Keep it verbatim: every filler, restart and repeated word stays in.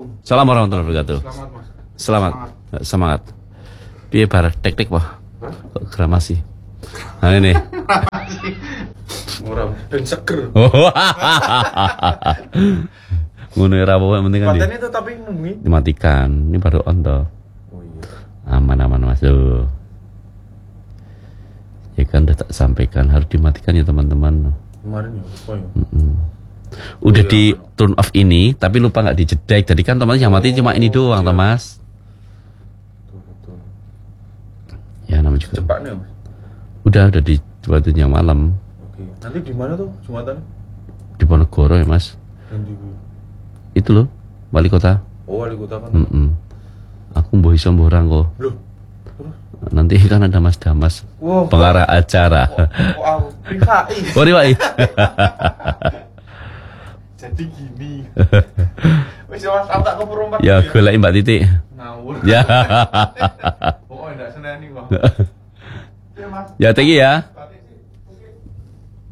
Assalamualaikum warahmatullahi wabarakatuh. Selamat mas. Selamat. Semangat. Piye bar teknik wah. Kok gramasi. Nah ini. Murah dan seger. Ngono ora apa penting kan. Kontennya itu tapi ngomongin Dimatikan. Ini baru on toh. oh iya. Aman-aman Mas. Tuh. Ya kan udah tak sampaikan harus dimatikan ya teman-teman. Kemarin ya lupa ya. Mm-mm. Udah di turn off ini tapi lupa nggak dijedek. Jadi kan teman yang mati cuma ini doang, iya. Thomas. Betul, betul. Ya namanya juga. Cepatnya mas. Udah udah dibuatin yang malam Oke. Nanti di mana tuh Jumatan? di Ponorogo ya Mas. Dan di Itu loh wali kota. oh wali kota kan. Mm-mm. Aku mbok iso mbok orang kok. Loh. Terus? Nanti kan ada Mas Damas Wow. pengarah acara. Oh, aku P K I. Oh Riwai. Jadi gini. Wis mas, aku tak kepuru empat. Ya golek Mbak Titik. Ngawur. Ya. Pokoknya enggak seneni kok. Ya mas. Ya thank you ya.